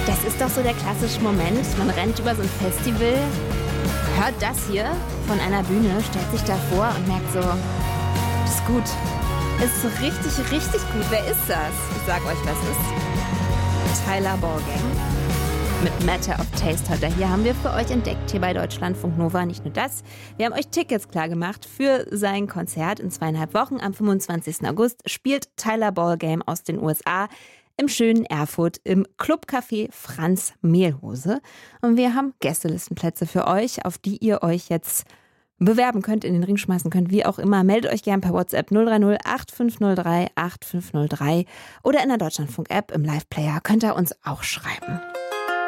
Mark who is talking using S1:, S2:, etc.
S1: Das ist doch so der klassische Moment. Man rennt über so ein Festival, hört das hier von einer Bühne, stellt sich davor und merkt so, das ist gut. Ist richtig, richtig gut. Wer ist das? Ich sag euch, was ist. Tyler Ballgame mit Matter of Taste heute. Hier haben wir für euch entdeckt, hier bei Deutschlandfunk Nova. Nicht nur das, wir haben euch Tickets klar gemacht für sein Konzert in 2,5 Wochen. Am 25. August spielt Tyler Ballgame aus den USA im schönen Erfurt im Clubcafé Franz Mehlhose. Und wir haben Gästelistenplätze für euch, auf die ihr euch jetzt bewerben könnt, in den Ring schmeißen könnt, wie auch immer. Meldet euch gern per WhatsApp 030 8503 8503 oder in der Deutschlandfunk-App im Live-Player könnt ihr uns auch schreiben.